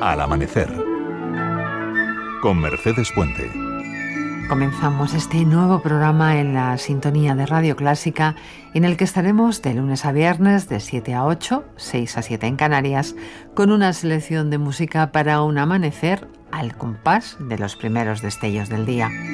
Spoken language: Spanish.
Al amanecer. Con Mercedes Puente. Comenzamos este nuevo programa en la sintonía de Radio Clásica, en el que estaremos de lunes a viernes de 7 a 8, 6 a 7 en Canarias, con una selección de música para un amanecer al compás de los primeros destellos del día.